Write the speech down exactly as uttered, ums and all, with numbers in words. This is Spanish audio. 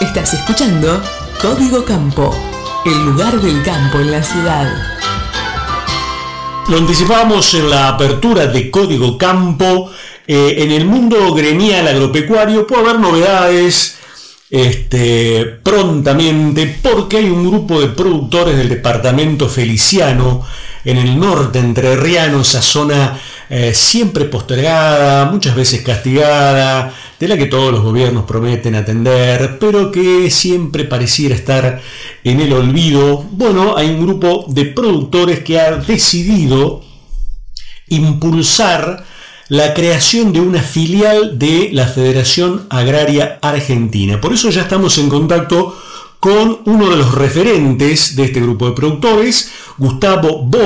Estás escuchando Código Campo, el lugar del campo en la ciudad. Lo anticipábamos en la apertura de Código Campo. Eh, en el mundo gremial agropecuario puede haber novedades este, prontamente, porque hay un grupo de productores del departamento Feliciano, en el norte entrerriano, esa zona eh, siempre postergada, muchas veces castigada, de la que todos los gobiernos prometen atender, pero que siempre pareciera estar en el olvido. Bueno, hay un grupo de productores que ha decidido impulsar la creación de una filial de la Federación Agraria Argentina. Por eso ya estamos en contacto con uno de los referentes de este grupo de productores, Gustavo Bo